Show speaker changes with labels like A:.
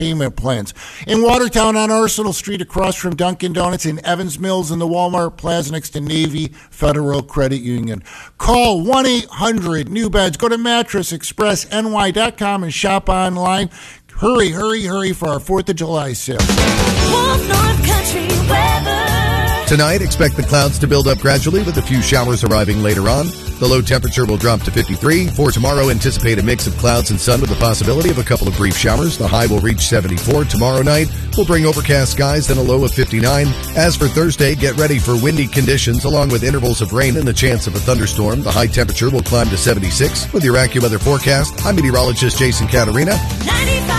A: payment plans. In Watertown on Arsenal Street, across from Dunkin' Donuts, in Evans Mills, in the Walmart Plaza next to Navy Federal Credit Union. Call 1-800-NEW-BEDS. Go to MattressExpressNY.com and shop online. Hurry, hurry, hurry for our 4th of July sale.
B: Wolf North Country weather.
C: Tonight, expect the clouds to build up gradually with a few showers arriving later on. The low temperature will drop to 53. For tomorrow, anticipate a mix of clouds and sun with the possibility of a couple of brief showers. The high will reach 74. Tomorrow night will bring overcast skies and a low of 59. As for Thursday, get ready for windy conditions along with intervals of rain and the chance of a thunderstorm. The high temperature will climb to 76. With your AccuWeather forecast, I'm meteorologist Jason Caterina.
B: 95.